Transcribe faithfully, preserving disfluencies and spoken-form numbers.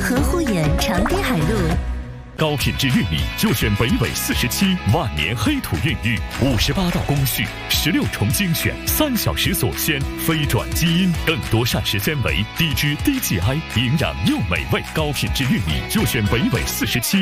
河护眼长堤海路。 高品质玉米就选北纬四十七万年黑土孕育，五十八道工序，十六重精选，三小时锁鲜，非转基因，更多膳食纤维，低脂低 G I， 营养又美味。高品质玉米就选北纬四十七